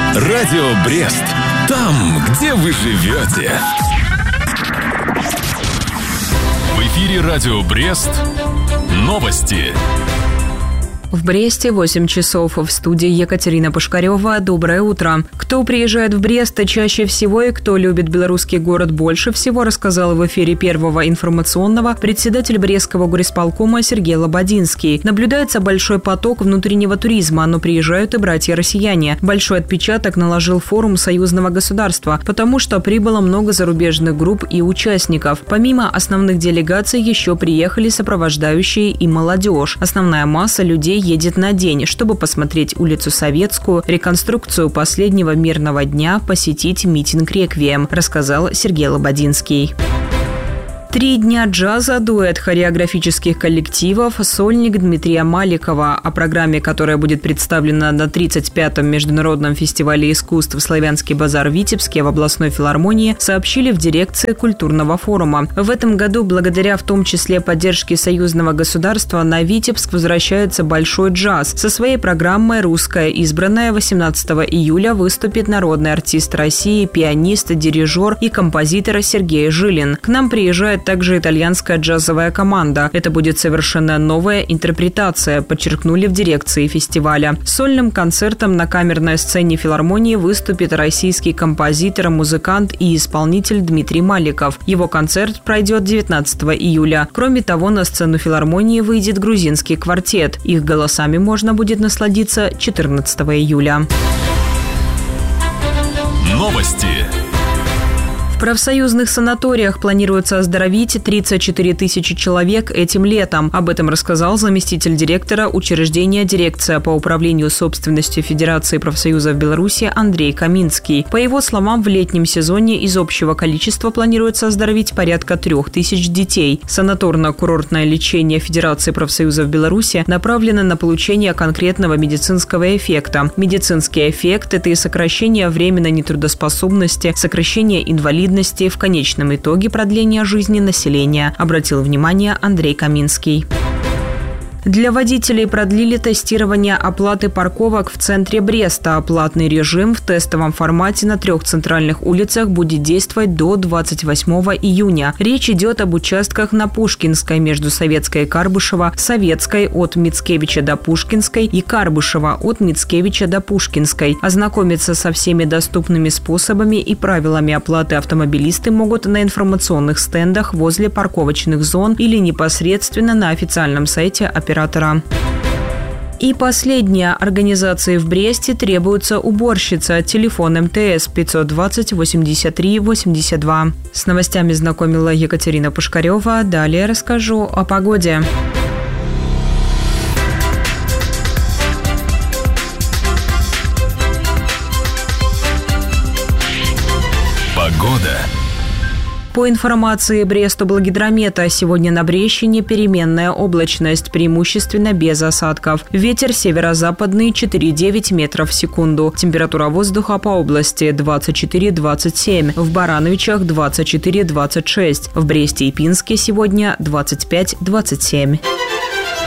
Радио Брест. Там, где вы живете. В эфире Радио Брест. Новости. В Бресте 8 часов. В студии Екатерина Пушкарева. Доброе утро. Кто приезжает в Брест чаще всего и кто любит белорусский город больше всего, рассказал в эфире Первого информационного председатель Брестского горисполкома Сергей Лободинский. Наблюдается большой поток внутреннего туризма, но приезжают и братья-россияне. Большой отпечаток наложил форум союзного государства, потому что прибыло много зарубежных групп и участников. Помимо основных делегаций еще приехали сопровождающие и молодежь. Основная масса людей едет на день, чтобы посмотреть улицу Советскую, реконструкцию последнего мирного дня, посетить митинг «Реквием», рассказал Сергей Лободинский. 3 дня джаза, дуэт хореографических коллективов, сольник Дмитрия Маликова. О программе, которая будет представлена на 35-м международном фестивале искусств «Славянский базар» в Витебске в областной филармонии, сообщили в дирекции культурного форума. В этом году, благодаря в том числе поддержке союзного государства, на Витебск возвращается большой джаз. Со своей программой «Русская избранная» 18 июля выступит народный артист России, пианист, дирижер и композитор Сергей Жилин. К нам приезжает также итальянская джазовая команда. Это будет совершенно новая интерпретация, подчеркнули в дирекции фестиваля. Сольным концертом на камерной сцене филармонии выступит российский композитор, музыкант и исполнитель Дмитрий Маликов. Его концерт пройдет 19 июля. Кроме того, на сцену филармонии выйдет грузинский квартет. Их голосами можно будет насладиться 14 июля. Новости. В профсоюзных санаториях планируется оздоровить 34 тысячи человек этим летом. Об этом рассказал заместитель директора учреждения «Дирекция по управлению собственностью Федерации профсоюзов Беларуси» Андрей Каминский. По его словам, в летнем сезоне из общего количества планируется оздоровить порядка 3000 детей. Санаторно-курортное лечение Федерации профсоюзов Беларуси направлено на получение конкретного медицинского эффекта. Медицинский эффект – это и сокращение временной нетрудоспособности, сокращение инвалидности, в конечном итоге продление жизни населения, обратил внимание Андрей Каминский. Для водителей продлили тестирование оплаты парковок в центре Бреста. Платный режим в тестовом формате на 3 центральных улицах будет действовать до 28 июня. Речь идет об участках на Пушкинской между Советской и Карбышева, Советской от Мицкевича до Пушкинской и Карбышева от Мицкевича до Пушкинской. Ознакомиться со всеми доступными способами и правилами оплаты автомобилисты могут на информационных стендах возле парковочных зон или непосредственно на официальном сайте оператора. И последнее. Организации в Бресте требуется уборщица. Телефон МТС 520 83 82. С новостями знакомила Екатерина Пушкарева. Далее расскажу о погоде. Погода. По информации Брестоблгидромета, сегодня на Брещине переменная облачность, преимущественно без осадков. Ветер северо-западный 4,9 метров в секунду. Температура воздуха по области 24-27. В Барановичах 24-26. В Бресте и Пинске сегодня 25-27.